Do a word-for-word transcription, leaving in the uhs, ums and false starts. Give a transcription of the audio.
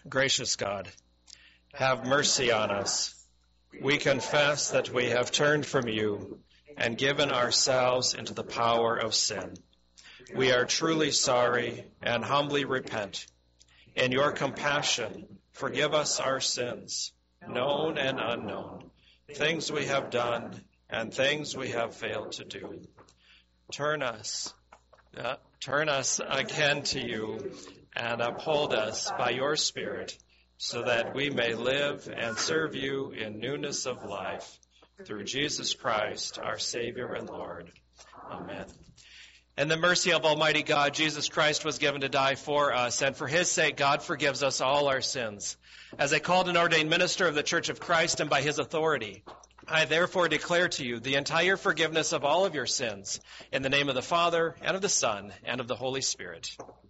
Gracious God, have mercy on us. We confess that we have turned from you and given ourselves into the power of sin. We are truly sorry and humbly repent. In your compassion, forgive us our sins, known and unknown, things we have done and things we have failed to do. Turn us, uh, turn us again to you and uphold us by your Spirit, so that we may live and serve you in newness of life, through Jesus Christ, our Savior and Lord. Amen. And the mercy of Almighty God, Jesus Christ was given to die for us, and for his sake God forgives us all our sins. As a called and ordained minister of the Church of Christ and by his authority, I therefore declare to you the entire forgiveness of all of your sins, in the name of the Father, and of the Son, and of the Holy Spirit.